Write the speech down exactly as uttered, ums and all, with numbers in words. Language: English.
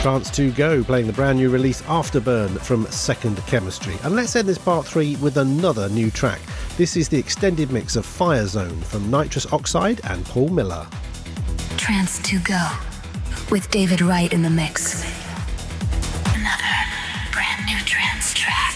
Trance to Go, playing the brand new release Afterburn from Second Chemistry. And let's end this part three with another new track. This is the extended mix of Fire Zone from Nitrous Oxide and Paul Miller. Trance to Go, with David Wright in the mix. Another brand new trance track.